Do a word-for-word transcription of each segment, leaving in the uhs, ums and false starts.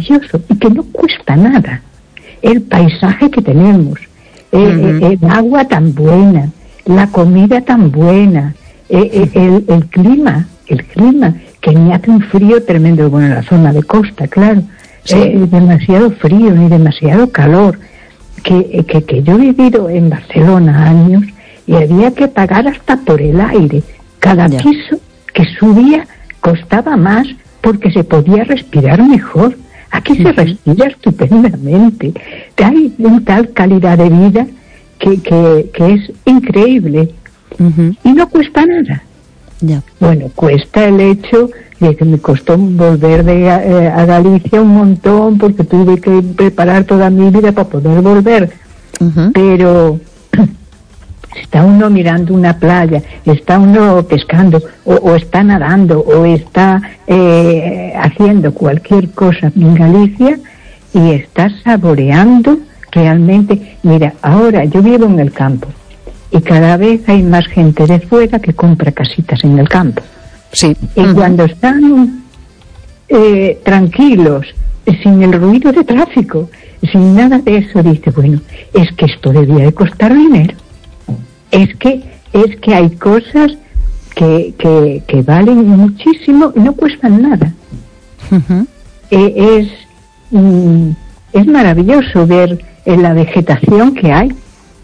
maravilloso y que no cuesta nada. El paisaje que tenemos, eh, uh-huh. eh, el agua tan buena, la comida tan buena, eh, eh, el, el clima, el clima, que ni hace un frío tremendo, bueno, en la zona de costa, claro, sí. eh, demasiado frío ni demasiado calor, que, que, que yo he vivido en Barcelona años y había que pagar hasta por el aire. Cada ya. piso que subía costaba más porque se podía respirar mejor. Aquí uh-huh. se respira estupendamente. Hay una tal calidad de vida que, que, que es increíble. Uh-huh. Y no cuesta nada. Yeah. Bueno, cuesta el hecho de que me costó volver de, eh, a Galicia un montón porque tuve que preparar toda mi vida para poder volver. Uh-huh. Pero está uno mirando una playa, está uno pescando, o, o está nadando, o está eh, haciendo cualquier cosa en Galicia y está saboreando realmente. Mira, ahora yo vivo en el campo y cada vez hay más gente de fuera que compra casitas en el campo. Sí. Y uh-huh. cuando están eh, tranquilos, sin el ruido de tráfico, sin nada de eso, dice, bueno, es que esto debía de costar dinero. Es que es que hay cosas que, que, que valen muchísimo y no cuestan nada. Uh-huh. Eh, es mm, es maravilloso ver eh, la vegetación que hay,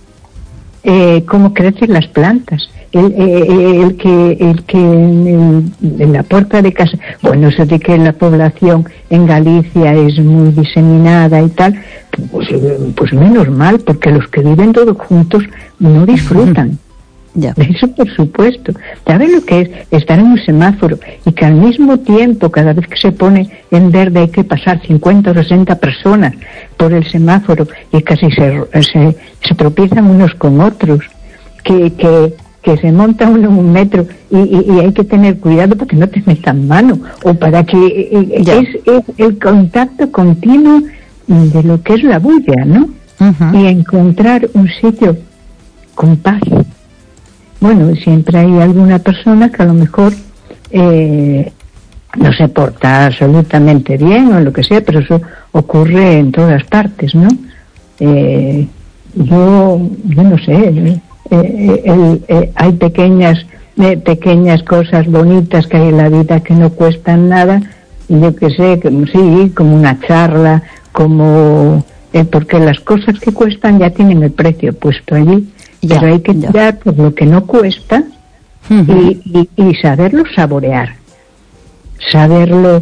eh, cómo crecen las plantas. El, eh, el que el que en, el, en la puerta de casa, bueno, eso de que la población en Galicia es muy diseminada y tal, pues, pues menos mal, porque los que viven todos juntos no disfrutan. Ya. Eso por supuesto. ¿Sabes lo que es estar en un semáforo y que al mismo tiempo, cada vez que se pone en verde, hay que pasar cincuenta o sesenta personas por el semáforo y casi se, se, se tropiezan unos con otros? Que, que, que se monta uno en un metro y, y, y hay que tener cuidado para que no te metan mano, o para que eh, es, es el contacto continuo de lo que es la bulla, ¿no? Uh-huh. Y encontrar un sitio con paz. Bueno, siempre hay alguna persona que a lo mejor eh, no se porta absolutamente bien o lo que sea, pero eso ocurre en todas partes, ¿no? Eh, yo, yo no sé, eh, eh, el, eh, hay pequeñas eh, pequeñas cosas bonitas que hay en la vida que no cuestan nada, y yo que sé, como sí, como una charla, como eh, porque las cosas que cuestan ya tienen el precio puesto allí. Ya, pero hay que tirar ya. por lo que no cuesta uh-huh. y, y, y saberlo saborear, saberlo,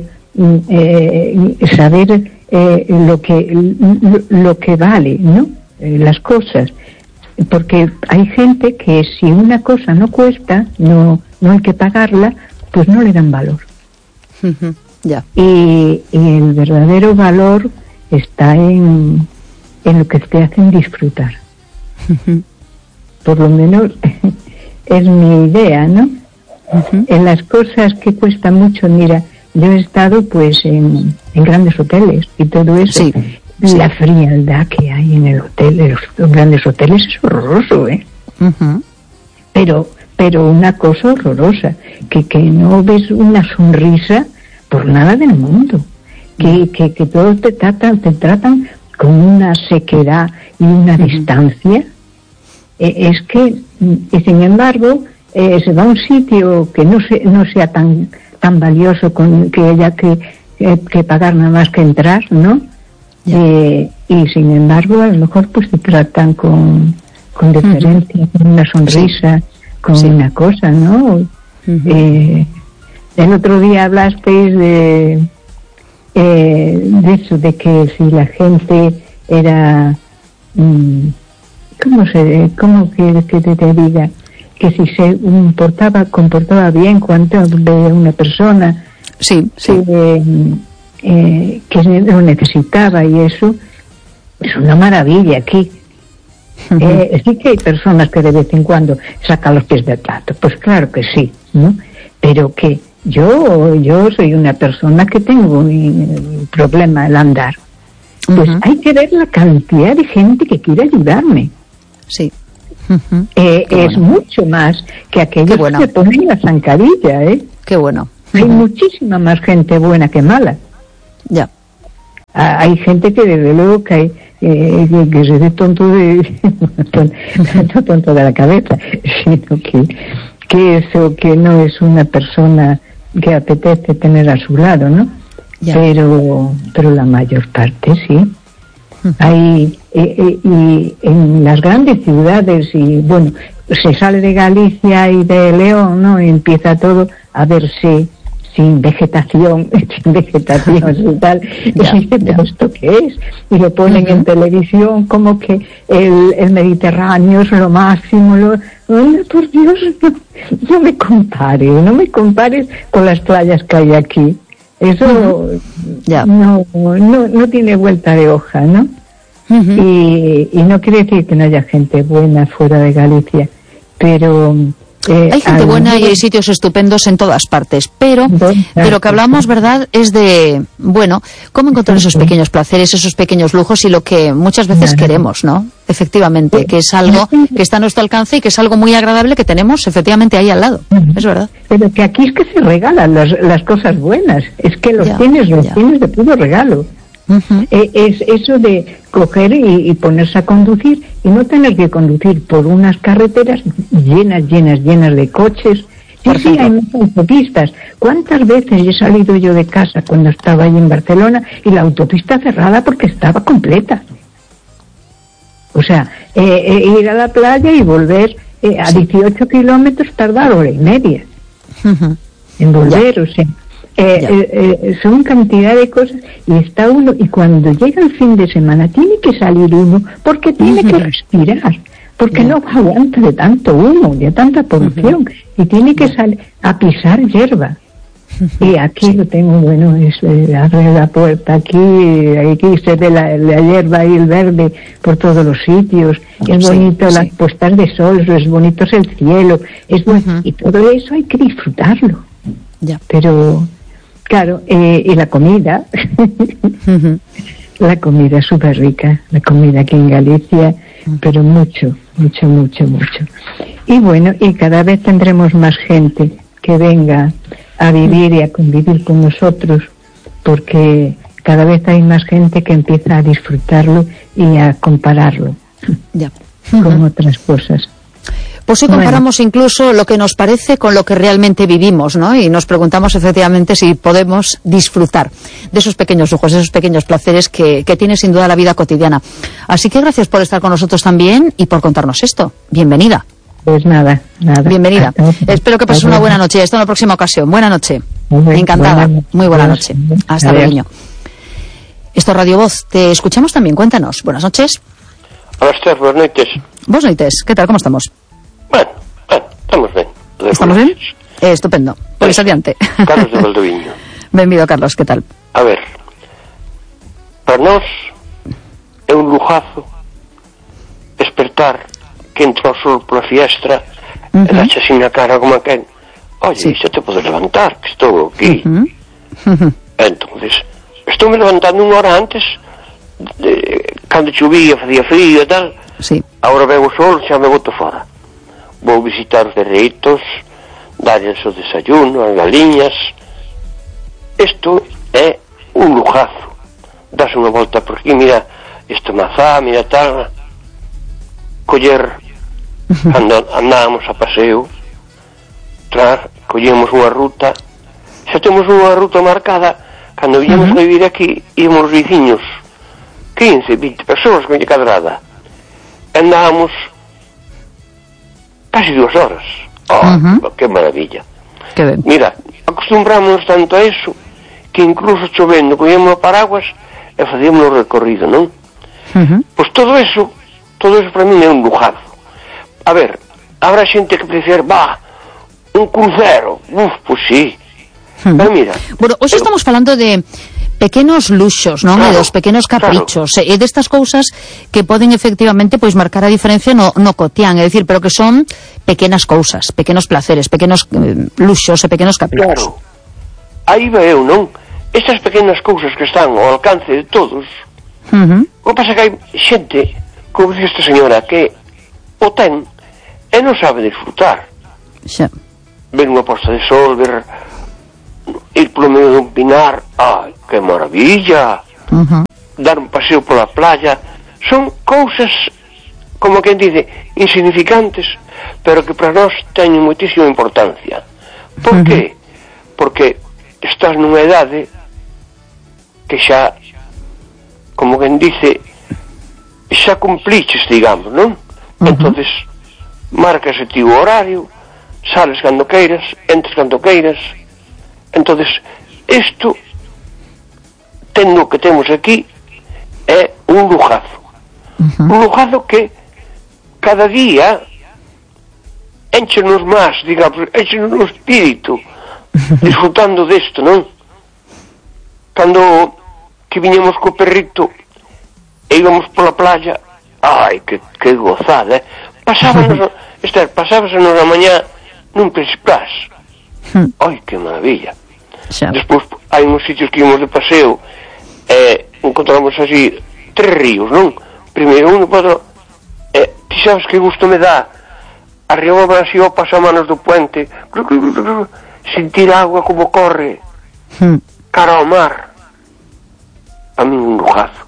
eh, saber eh, lo que lo, lo que vale, ¿no? Eh, las cosas, porque hay gente que si una cosa no cuesta, no no hay que pagarla, pues no le dan valor. Uh-huh. Ya. Y, y el verdadero valor está en en lo que te hacen disfrutar. Uh-huh. Por lo menos es mi idea, ¿no? Uh-huh. En las cosas que cuestan mucho, mira, yo he estado pues en, en grandes hoteles y todo eso. Sí, la sí. frialdad que hay en el hotel, en los grandes hoteles es horroroso, ¿eh? Uh-huh. Pero, pero una cosa horrorosa, que, que no ves una sonrisa por nada del mundo, que, que, que todos te tratan, te tratan con una sequedad y una uh-huh. distancia. Eh, es que, y sin embargo, eh, se va a un sitio que no se, no sea tan tan valioso, con que haya que, eh, que pagar nada más que entrar, ¿no? Yeah. Eh, y sin embargo, a lo mejor pues te tratan con, con deferencia, uh-huh. con una sonrisa, sí. con sí. una cosa, ¿no? Uh-huh. Eh, el otro día hablasteis de, eh, de eso, de que si la gente era... Mmm, ¿Cómo se, cómo quieres que te, te diga? Que si se um, portaba, comportaba bien cuando veía una persona sí, sí. Que, eh, que lo necesitaba, y eso es una maravilla aquí. Uh-huh. Eh, sí que hay personas que de vez en cuando sacan los pies del plato, pues claro que sí, ¿no? Pero que yo, yo soy una persona que tengo un problema al andar. Pues uh-huh. hay que ver la cantidad de gente que quiere ayudarme. Sí. Uh-huh. Eh, es bueno. mucho más que aquellos bueno. que ponen la zancadilla, ¿eh? Qué bueno. Uh-huh. Hay uh-huh. muchísima más gente buena que mala. Ya. a, hay gente que desde luego que hay eh, que, que se ve tonto de no tonto de la cabeza, sino que que eso que no es una persona que apetece tener a su lado, ¿no? Ya. Pero pero la mayor parte sí. Uh-huh. Hay eh, eh, y en las grandes ciudades y bueno, se sale de Galicia y de León, ¿no? Y empieza todo a verse sin vegetación, sin vegetación y tal. Ya, y dice, ¿pero esto qué es? Y lo ponen uh-huh. en televisión como que el, el Mediterráneo es lo máximo. Lo, oh, por Dios, no, no me compares, no me compares con las playas que hay aquí. Eso uh-huh. ya. no, no, no tiene vuelta de hoja, ¿no? Uh-huh. Y, y no quiere decir que no haya gente buena fuera de Galicia, pero... Eh, hay gente buena y hay sitios estupendos en todas partes, pero de lo que hablamos, ¿verdad?, es de, bueno, cómo encontrar esos pequeños placeres, esos pequeños lujos y lo que muchas veces queremos, ¿no? Efectivamente, que es algo que está a nuestro alcance y que es algo muy agradable que tenemos efectivamente ahí al lado, es verdad. Pero que aquí es que se regalan las, las cosas buenas, es que los ya, tienes, los ya. tienes de puro regalo. Uh-huh. Eh, es eso de coger y, y ponerse a conducir y no tener que conducir por unas carreteras llenas, llenas, llenas de coches. Sí, sí, hay muchas autopistas. ¿Cuántas veces he salido yo de casa cuando estaba ahí en Barcelona y la autopista cerrada porque estaba completa? O sea, eh, eh, ir a la playa y volver eh, a sí. dieciocho kilómetros tardar hora y media uh-huh. en volver, ya. o sea... Eh, eh, eh, son cantidad de cosas y está uno y cuando llega el fin de semana tiene que salir uno porque tiene uh-huh. que respirar porque yeah. no aguanta de tanto humo, de tanta polución uh-huh. y tiene que salir a pisar hierba uh-huh. y aquí sí. lo tengo, bueno, es eh, abre la puerta aquí, aquí se ve la, la hierba y el verde por todos los sitios, es sí, bonito sí. las puestas de sol, es bonito es el cielo, es bueno, uh-huh. y todo eso hay que disfrutarlo yeah. pero claro, eh, y la comida, uh-huh. la comida es súper rica, la comida aquí en Galicia, uh-huh. pero mucho, mucho, mucho, mucho. Y bueno, y cada vez tendremos más gente que venga a vivir uh-huh. y a convivir con nosotros, porque cada vez hay más gente que empieza a disfrutarlo y a compararlo yeah. uh-huh. con otras cosas. Pues sí, comparamos bueno. incluso lo que nos parece con lo que realmente vivimos, ¿no? Y nos preguntamos efectivamente si podemos disfrutar de esos pequeños lujos, de esos pequeños placeres que, que tiene sin duda la vida cotidiana. Así que gracias por estar con nosotros también y por contarnos esto. Bienvenida. Pues nada, nada. Bienvenida. Espero que pases una buena noche. Hasta una próxima ocasión. Buena noche. Muy Encantada. Buena, Muy buena noche. Hasta luego, niño. Esto es Radio Voz. Te escuchamos también. Cuéntanos. Buenas noches. Hola, Esther. Buenas noches. Buenas noches. ¿Qué tal? ¿Cómo estamos? Bueno, bueno, estamos bien. ¿Estamos bien? Eh, estupendo. Pois adiante. Carlos de Valdoviño. Benvido, Carlos, que tal? A ver, para nós é un lujazo despertar que entra o sol pola fiestra uh-huh. e dache así na cara como aquel. Oye, sí. xa te podes levantar, que estou aquí. Uh-huh. Uh-huh. Entonces, estou me levantando unha hora antes de, cando chovía, facía frío e tal. Sí. Agora veo o sol, xa me boto fora. Vou visitar os derreitos, darles o desayuno, as galiñas. Isto é un lujazo. Das unha volta por aquí, mira, esta mazá, mira tal. Coller, cando andábamos a paseo, tras, collemos unha ruta. Xa temos unha ruta marcada, cando víamos uh-huh. a vivir aquí, íamos os veciños, quince, vinte persoas con cadrada. Andábamos casi duas horas. Oh, uh-huh. que maravilla. Que ben. Mira, acostumbramos tanto a eso que incluso chovendo collemos o paraguas e facíamos o recorrido, non? Uh-huh. Pois todo eso, todo eso para mí é un lujazo. A ver, habrá xente que prefiere, bah, un crucero. Uf, pois sí. Uh-huh. Pero mira, bueno, hoxe estamos falando de pequenos luxos, non? Claro, e dos pequenos caprichos, claro. E destas cousas que poden efectivamente pois marcar a diferencia no, no cotián, é dicir, pero que son pequenas cousas, pequenos placeres, pequenos eh, luxos e pequenos caprichos. Claro, aí veo, non? Estas pequenas cousas que están ao alcance de todos, uh-huh. o que pasa que hai xente, como dice esta señora, que o ten e non sabe disfrutar. Xa. Ver unha posta de sol, ver ir polo medio dun pinar, ai, que maravilla. uh-huh. dar un paseo pola playa, son cousas, como quen dice, insignificantes, pero que para nós teñen moitísima importancia. Por uh-huh. que? Porque estás nunha edade que xa, como quen dice, xa cumpliches, digamos, non? Uh-huh. Entonces marcas ti o horario, sales cando queiras, entres cando queiras. Entonces isto, tendo o que temos aquí, é un lujazo. Uh-huh. Un lujazo que cada día enchenos máis, digamos, enchenos o espírito disfrutando desto, non? Cando que viñamos co perrito e íbamos pola playa, ai, que, que gozada, eh? Pasábanos, Esther, pasábasenos a mañá nun pesplás. Ai, que maravilla. Xa. Despois hai uns sitios que íbamos de paseo e encontramos así tres ríos, non? Primeiro un, outro, e ti sabes que gusto me dá arriba así ao pasamanos do puente, sentir a agua como corre cara ao mar. A mí un lujazo.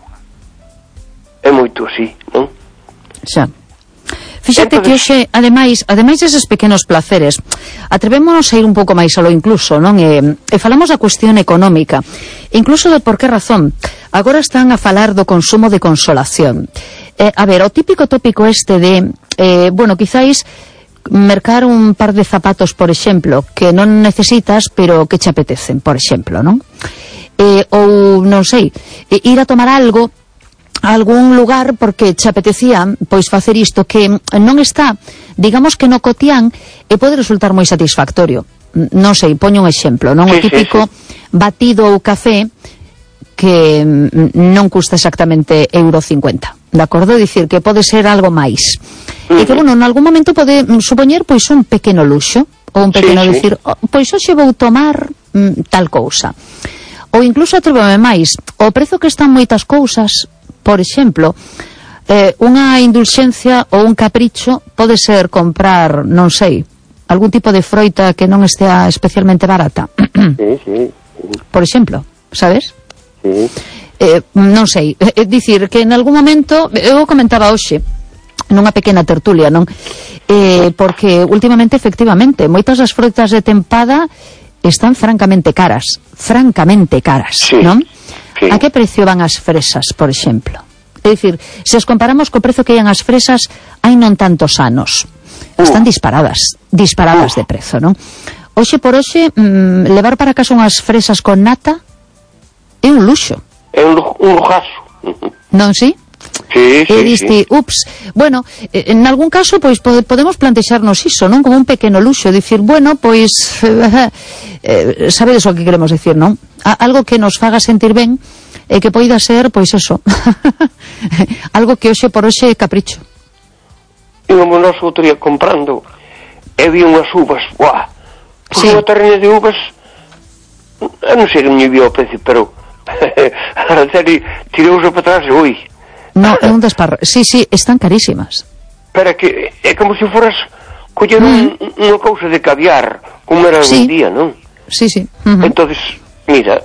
É moito así, non? Xa. Fíxate que hoxe, ademais, ademais deses pequenos placeres, atrevémonos a ir un pouco máis aló incluso, non? E, e falamos da cuestión económica, incluso de por que razón. Agora están a falar do consumo de consolación. Eh, a ver, o típico tópico este de, eh, bueno, quizáis mercar un par de zapatos, por exemplo, que non necesitas, pero que che apetecen, por exemplo, non? Eh, ou, non sei, ir a tomar algo a algún lugar porque che apetecía pois facer isto que non está, digamos que no cotián, e pode resultar moi satisfactorio. Non sei, poño un exemplo, non? Sí, o típico sí, sí. batido ou café que non custa exactamente euro cincuenta, de acordo? Dicir que pode ser algo máis. Uh-huh. E que, bueno, en algún momento pode supoñer pois un pequeno luxo, ou un pequeno sí, dicir, sí. Oh, pois hoxe vou tomar mm, tal cousa. Ou incluso atrévome máis, o prezo que están moitas cousas. Por exemplo, eh, unha indulxencia ou un capricho pode ser comprar, non sei, algún tipo de froita que non estea especialmente barata. Sí, sí. Por exemplo, sabes? Sí. Eh, non sei, é dicir que en algún momento, eu comentaba hoxe nunha pequena tertulia, non? Eh, porque últimamente, efectivamente, moitas das froitas de tempada están francamente caras, francamente caras, sí. Non? Sí. A que precio van as fresas, por exemplo? É dicir, se as comparamos co prezo que ian as fresas hai non tantos anos, uh. están disparadas, disparadas uh. de prezo, non? Hoxe por hoxe, mmm, levar para casa unhas fresas con nata é un luxo. É un, un lujazo. Non, sí? Sí, sí, e diste, sí. ups, bueno, en algún caso pois pode, podemos plantexarnos iso, non? Como un pequeno luxo, dicir, bueno, pois eh, sabedes o que queremos dicir, non? A, algo que nos faga sentir ben e que poida ser, pois eso algo que hoxe por hoxe é capricho. Íbamos nós outro día comprando e vi unhas uvas, guau, pues sí. Unha terrena de uvas, eu non sei que me viu o precio, pero a serie tirouse para atrás e ui. No, é un desparro. Sí, sí, están carísimas. Pero que é como se foras coller mm. un, unha cousa de caviar, como era sí. un día, non? Sí, sí. Uh-huh. Entonces, mira,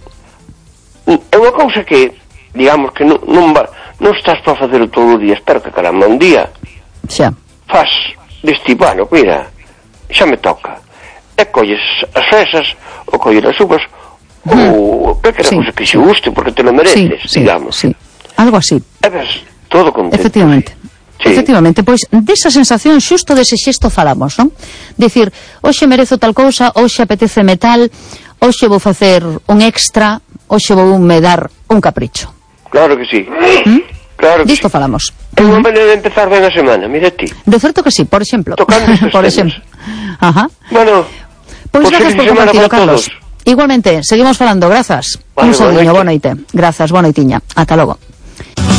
é unha cousa que, digamos, que non, non, va, non estás para facelo todo o día, espero que caramba, un día xa faz deste, bueno, mira, xa me toca. E colles as fresas, ou colles as uvas, mm. ou calquera sí, cousa que sí. xe guste, porque te lo mereces, sí, digamos. Sí, sí. Algo así. E ves, todo contento. Efectivamente. Sí. Efectivamente, pois desa sensación xusto dese xesto falamos, non? Dicir, hoxe merezo tal cousa, hoxe apeteceme tal, hoxe vou facer un extra, hoxe vou me dar un capricho. Claro que sí. ¿Mm? Claro que Disto sí. falamos. É unha maneira de empezar ben a semana, mira ti. De certo que sí, por exemplo. Tocando estes por temas. exemplo. Ajá. Bueno, pois pues grazas por compartirlo, Carlos. Igualmente, seguimos falando, grazas. Vale, un saludiño, boa boa noite. Grazas, boa noitiña. Ata logo.